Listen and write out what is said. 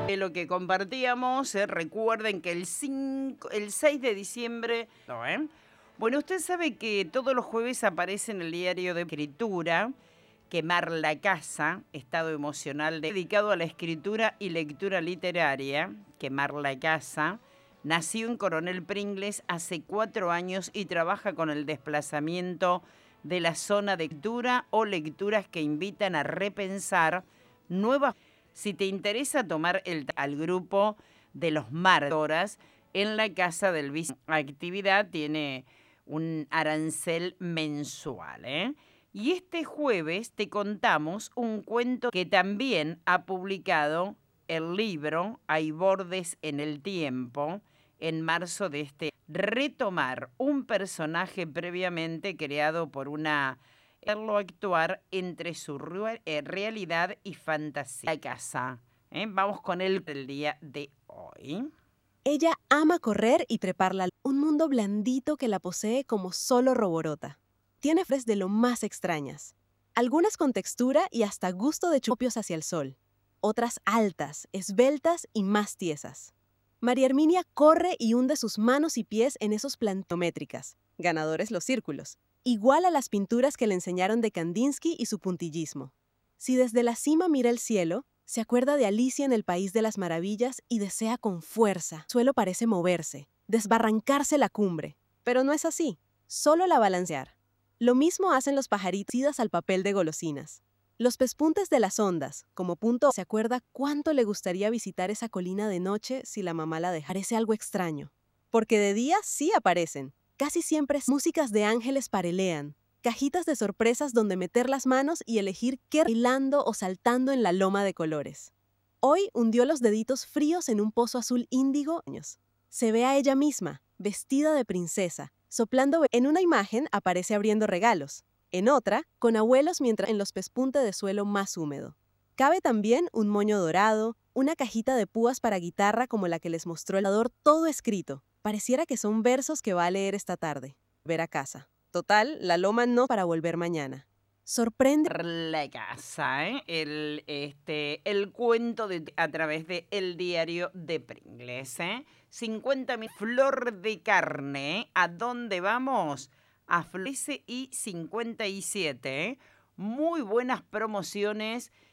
lo que compartíamos. Recuerden que el 6 de diciembre... No, Bueno, usted sabe que todos los jueves aparece en el diario de escritura Quemar la casa, estado emocional dedicado a la escritura y lectura literaria. Quemar la casa. Nació en Coronel Pringles hace 4 años y trabaja con el desplazamiento de la zona de lectura o lecturas que invitan a repensar nuevas. Si te interesa tomar al grupo de los martes en la casa del actividad tiene un arancel mensual, Y este jueves te contamos un cuento que también ha publicado el libro Hay bordes en el tiempo en marzo de este. Retomar un personaje previamente creado por una verlo actuar entre su realidad y fantasía. La casa. Vamos con el día de hoy. Ella ama correr y treparla, un mundo blandito que la posee como solo Roborota. Tiene flores de lo más extrañas, algunas con textura y hasta gusto de chupios hacia el sol, otras altas, esbeltas y más tiesas. María Herminia corre y hunde sus manos y pies en esos plantométricas, ganadores los círculos, igual a las pinturas que le enseñaron de Kandinsky y su puntillismo. Si desde la cima mira el cielo, se acuerda de Alicia en el País de las Maravillas y desea con fuerza. El suelo parece moverse, desbarrancarse la cumbre. Pero no es así, solo la balancear. Lo mismo hacen los pajaritos al papel de golosinas. Los pespuntes de las ondas, como punto, se acuerda cuánto le gustaría visitar esa colina de noche si la mamá la dejara. Parece algo extraño, porque de día sí aparecen. Casi siempre músicas de ángeles parelean, cajitas de sorpresas donde meter las manos y elegir qué bailando o saltando en la loma de colores. Hoy hundió los deditos fríos en un pozo azul índigo. Se ve a ella misma, vestida de princesa, soplando. En una imagen aparece abriendo regalos, en otra, con abuelos mientras en los pespuntes de suelo más húmedo. Cabe también un moño dorado, una cajita de púas para guitarra como la que les mostró el ador, todo escrito. Pareciera que son versos que va a leer esta tarde. Ver a casa. Total, la loma no para volver mañana. Sorprende. La casa, el cuento a través de El Diario de Pringles, 50.000 flor de carne, ¿A dónde vamos? A Florece y 57, Muy buenas promociones